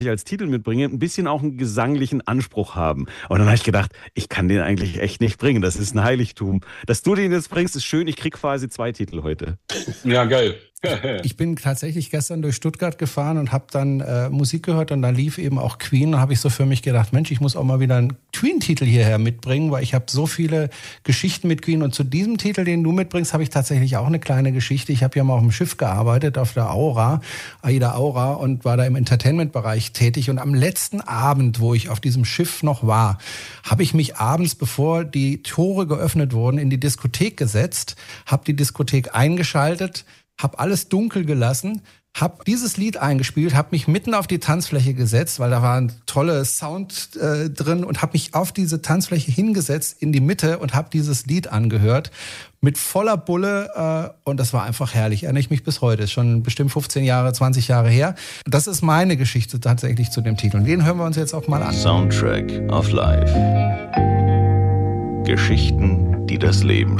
ich als Titel mitbringe, ein bisschen auch einen gesanglichen Anspruch haben. Und dann habe ich gedacht, ich kann den eigentlich echt nicht bringen. Das ist ein Heiligtum. Dass du den jetzt bringst, ist schön. Ich krieg quasi 2 Titel heute. Ja, geil. Ich bin tatsächlich gestern durch Stuttgart gefahren und habe dann Musik gehört und da lief eben auch Queen. Und habe ich so für mich gedacht, Mensch, ich muss auch mal wieder einen Queen-Titel hierher mitbringen, weil ich habe so viele Geschichten mit Queen. Und zu diesem Titel, den du mitbringst, habe ich tatsächlich auch eine kleine Geschichte. Ich habe ja mal auf dem Schiff gearbeitet, auf der Aida Aura, und war da im Entertainment-Bereich tätig. Und am letzten Abend, wo ich auf diesem Schiff noch war, habe ich mich abends, bevor die Tore geöffnet wurden, in die Diskothek gesetzt, habe die Diskothek eingeschaltet, habe alles dunkel gelassen, habe dieses Lied eingespielt, habe mich mitten auf die Tanzfläche gesetzt, weil da war ein toller Sound drin, und habe mich auf diese Tanzfläche hingesetzt in die Mitte und habe dieses Lied angehört mit voller Bulle, und das war einfach herrlich. Erinnere ich mich bis heute. Ist schon bestimmt 15 Jahre, 20 Jahre her. Das ist meine Geschichte tatsächlich zu dem Titel. Und den hören wir uns jetzt auch mal an. Soundtrack of Life. Geschichten, die das Leben